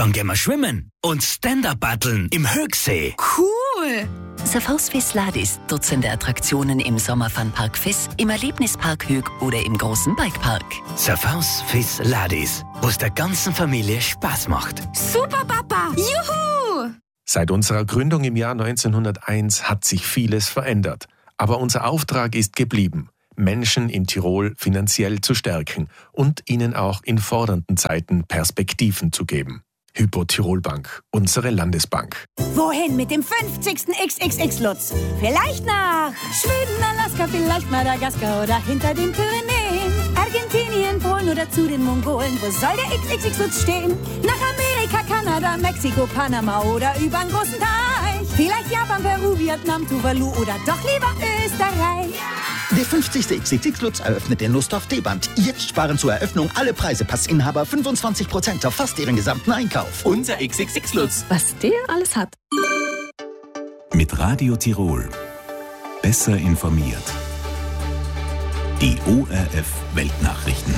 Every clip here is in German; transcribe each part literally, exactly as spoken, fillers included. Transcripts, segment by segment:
Dann gehen wir schwimmen und Stand-Up-Paddeln im Höchsee. Cool! Surfaus Fis Ladis, Dutzende Attraktionen im Sommerfun-Park Fis, im Erlebnispark Hög oder im großen Bikepark. Surfaus Fis Ladis, wo es der ganzen Familie Spaß macht. Super, Papa! Juhu! Seit unserer Gründung im Jahr neunzehnhunderteins hat sich vieles verändert. Aber unser Auftrag ist geblieben, Menschen in Tirol finanziell zu stärken und ihnen auch in fordernden Zeiten Perspektiven zu geben. Hypo Tirol Bank, unsere Landesbank. Wohin mit dem fünfzigsten X X X-Lutz? Vielleicht nach Schweden, Alaska, vielleicht Madagaskar oder hinter den Pyrenäen. Argentinien, Polen oder zu den Mongolen. Wo soll der X X X-Lutz stehen? Nach Amerika, Kanada, Mexiko, Panama oder übern großen Teich. Vielleicht Japan, Peru, Vietnam, Tuvalu oder doch lieber Österreich. Der fünfzigste X X X-Lutz eröffnet in Nussdorf D-Band. Jetzt sparen zur Eröffnung alle Preise. Passinhaber fünfundzwanzig Prozent auf fast ihren gesamten Einkauf. Unser X X X-Lutz. Was der alles hat. Mit Radio Tirol. Besser informiert. Die O R F Weltnachrichten.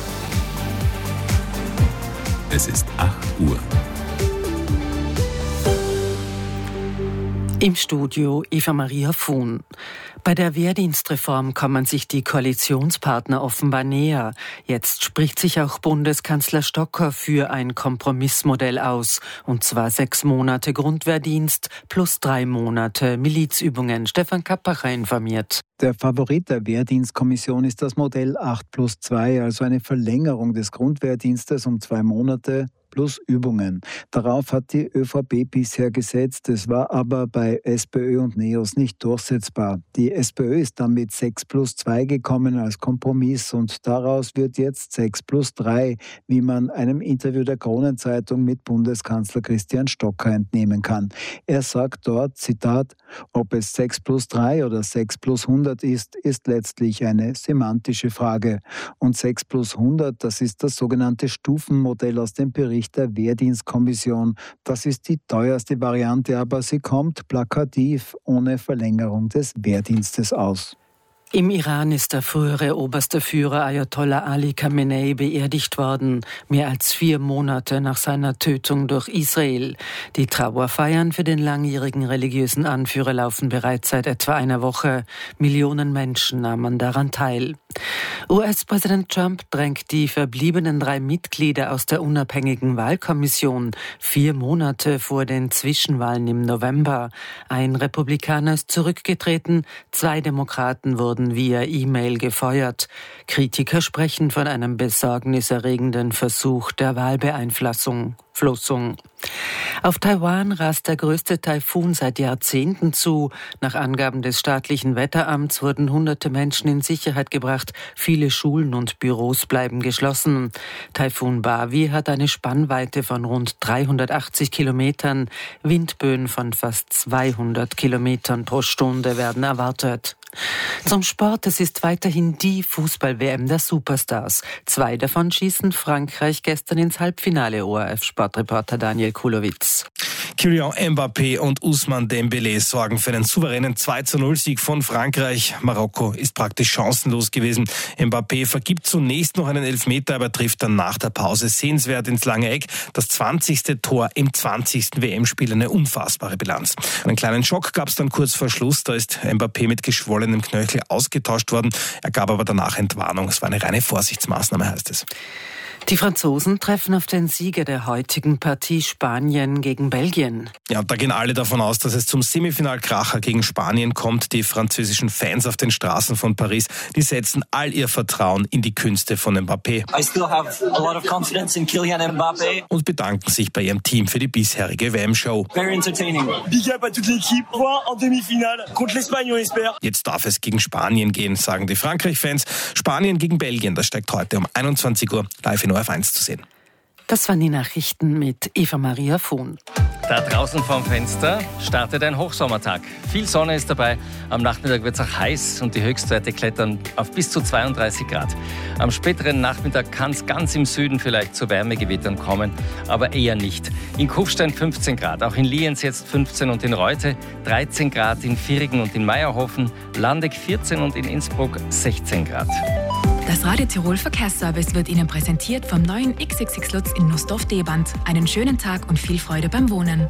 Es ist acht Uhr. Im Studio Eva Maria Fuhn. Bei der Wehrdienstreform kommen sich die Koalitionspartner offenbar näher. Jetzt spricht sich auch Bundeskanzler Stocker für ein Kompromissmodell aus. Und zwar sechs Monate Grundwehrdienst plus drei Monate Milizübungen. Stefan Kappacher informiert. Der Favorit der Wehrdienstkommission ist das Modell acht plus zwei, also eine Verlängerung des Grundwehrdienstes um zwei Monate plus Übungen. Darauf hat die ÖVP bisher gesetzt. Es war aber bei SPÖ und NEOS nicht durchsetzbar. Die SPÖ ist dann mit sechs plus zwei gekommen als Kompromiss und daraus wird jetzt sechs plus drei, wie man einem Interview der Kronenzeitung mit Bundeskanzler Christian Stocker entnehmen kann. Er sagt dort, Zitat, ob es sechs plus drei oder sechs plus hundert ist, ist letztlich eine semantische Frage. Und sechs plus hundert, das ist das sogenannte Stufenmodell aus dem Bericht der Wehrdienstkommission. Das ist die teuerste Variante, aber sie kommt plakativ ohne Verlängerung des Wehrdienstes aus. Im Iran ist der frühere oberste Führer Ayatollah Ali Khamenei beerdigt worden, mehr als vier Monate nach seiner Tötung durch Israel. Die Trauerfeiern für den langjährigen religiösen Anführer laufen bereits seit etwa einer Woche. Millionen Menschen nahmen daran teil. U S-Präsident Trump drängt die verbliebenen drei Mitglieder aus der unabhängigen Wahlkommission vier Monate vor den Zwischenwahlen im November. Ein Republikaner ist zurückgetreten, zwei Demokraten wurden via E-Mail gefeuert. Kritiker sprechen von einem besorgniserregenden Versuch der Wahlbeeinflussung. Flossung. Auf Taiwan rast der größte Taifun seit Jahrzehnten zu. Nach Angaben des staatlichen Wetteramts wurden hunderte Menschen in Sicherheit gebracht. Viele Schulen und Büros bleiben geschlossen. Taifun Bavi hat eine Spannweite von rund dreihundertachtzig Kilometern. Windböen von fast zweihundert Kilometern pro Stunde werden erwartet. Zum Sport, es ist weiterhin die Fußball-W M der Superstars. Zwei davon schießen Frankreich gestern ins Halbfinale. O R F-Sportreporter Daniel Kulowitz. Kylian Mbappé und Ousmane Dembélé sorgen für einen souveränen zwei zu null Sieg von Frankreich. Marokko ist praktisch chancenlos gewesen. Mbappé vergibt zunächst noch einen Elfmeter, aber trifft dann nach der Pause sehenswert ins lange Eck. Das zwanzigste Tor im zwanzigsten W M-Spiel, eine unfassbare Bilanz. Einen kleinen Schock gab es dann kurz vor Schluss. Da ist Mbappé mit geschwollenem Knöchel ausgetauscht worden. Er gab aber danach Entwarnung. Es war eine reine Vorsichtsmaßnahme, heißt es. Die Franzosen treffen auf den Sieger der heutigen Partie Spanien gegen Belgien. Ja, und da gehen alle davon aus, dass es zum Semifinalkracher gegen Spanien kommt. Die französischen Fans auf den Straßen von Paris, die setzen all ihr Vertrauen in die Künste von Mbappé. I still have a lot of confidence in Kylian Mbappé. Und bedanken sich bei ihrem Team für die bisherige W M-Show. Very entertaining. Big up à toute l'équipe. Point en demi-finale contre l'Espagne, on espère. Jetzt darf es gegen Spanien gehen, sagen die Frankreich-Fans. Spanien gegen Belgien, das steigt heute um einundzwanzig Uhr live in O R F eins zu sehen. Das waren die Nachrichten mit Eva Maria Fuhn. Da draußen vorm Fenster startet ein Hochsommertag. Viel Sonne ist dabei. Am Nachmittag wird es auch heiß und die Höchstwerte klettern auf bis zu zweiunddreißig Grad. Am späteren Nachmittag kann es ganz im Süden vielleicht zu Wärmegewittern kommen, aber eher nicht. In Kufstein fünfzehn Grad, auch in Lienz jetzt fünfzehn und in Reute dreizehn Grad, in Virigen und in Meierhofen, Landeck vierzehn und in Innsbruck sechzehn Grad. Das Radio Tirol Verkehrsservice wird Ihnen präsentiert vom neuen X X X Lutz in Nussdorf-Deband. Einen schönen Tag und viel Freude beim Wohnen.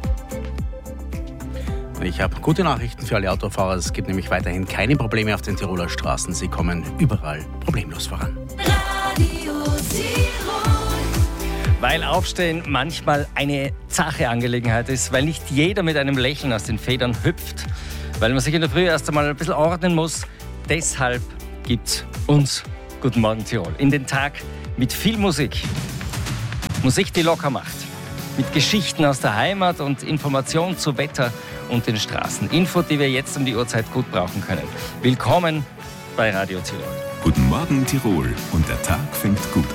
Ich habe gute Nachrichten für alle Autofahrer. Es gibt nämlich weiterhin keine Probleme auf den Tiroler Straßen. Sie kommen überall problemlos voran. Radio Tirol. Weil Aufstehen manchmal eine zache Angelegenheit ist, weil nicht jeder mit einem Lächeln aus den Federn hüpft, weil man sich in der Früh erst einmal ein bisschen ordnen muss. Deshalb gibt's uns Guten Morgen Tirol. In den Tag mit viel Musik. Musik, die locker macht. Mit Geschichten aus der Heimat und Informationen zu Wetter und den Straßen. Info, die wir jetzt um die Uhrzeit gut brauchen können. Willkommen bei Radio Tirol. Guten Morgen Tirol und der Tag fängt gut